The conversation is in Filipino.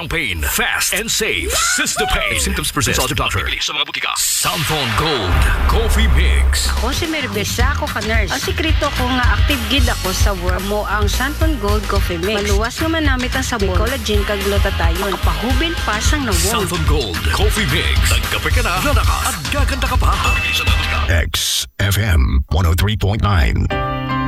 strong pain, fast and safe. Cystopain. If symptoms persist, consult your doctor. Sa mga butika. Santon Gold Coffee Mix. Ako si Merbesa ako ka-nurse. Ang sikreto ko nga active gid ako sa work mo ang Santon Gold Coffee Mix. Maluwas nga manamit ang sabon, collagen kag glutathione. Pahubil pa sang nawong. Santon Gold Coffee Mix. Nagkape ka na, lalakas at gaganda ka pa. XFM 103.9.